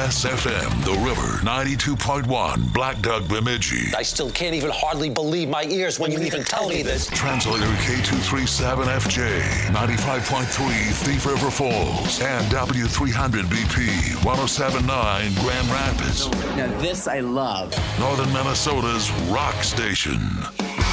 SFM, The River, 92.1, Black Duck Bemidji. I still can't even hardly believe my ears when you even tell me this. Translator K237FJ, 95.3 Thief River Falls, and W300BP, 107.9 Grand Rapids. Now this I love. Northern Minnesota's rock station.